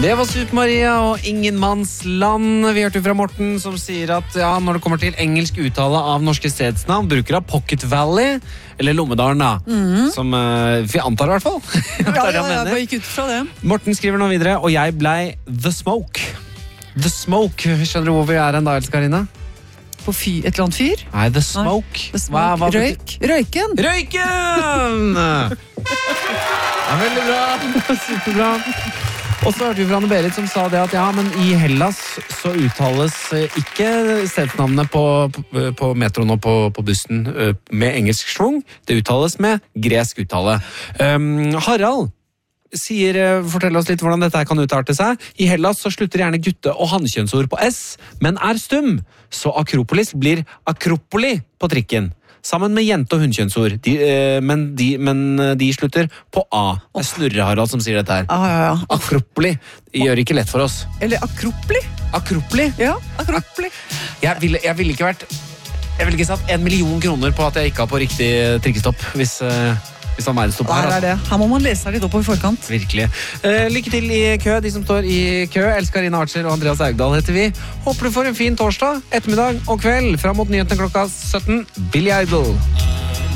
Det var Super Maria og Ingen manns land. Vi hørte fra Morten som sier at når det kommer til engelsk uttale av norske stedsnavn, bruker av Pocket Valley, eller Lommedalen da, som vi antar i hvert fall. Jeg bare gikk ut fra det. Morten skriver nå videre, og jeg blei The Smoke. The Smoke, skjønner du hvor vi er en da, Karina? På et eller annet fyr? Nei, The Smoke. The Smoke. Hva Røyk. Røyken! Røyken! Ja, veldig bra. Superbra. Og så hørte vi fra Anne-Berit som sa det at men i Hellas så uttales ikke stedsnavnene på metroen og på bussen med engelsk svung. Det uttales med gresk uttale. Harald fortell oss litt hvordan dette kan utarte seg. I Hellas så slutter gjerne gutte- og hannkjønnsord på S, men er stum. Så Akropolis blir Akropoli på trikken. Sammen med jente- og hunnkjønnsord. Men de slutter på A. Det er Snurre Harald som sier dette her. Ja. Akropoli gjør ikke lett for oss. Eller Akropoli. Akropoli? Ja, Akropoli. Jeg ville ikke satt 1 million kroner på at jeg ikke har på riktig trikkestopp hvis han er stopp her. Her må man lese seg litt opp i forkant. Virkelig. Lykke til i kø, de som står i kø. Karina Archer og Andreas Augdal heter vi. Håper du får en fin torsdag, ettermiddag og kveld. Fram mot nyhetene klokka 17. Billy Idol.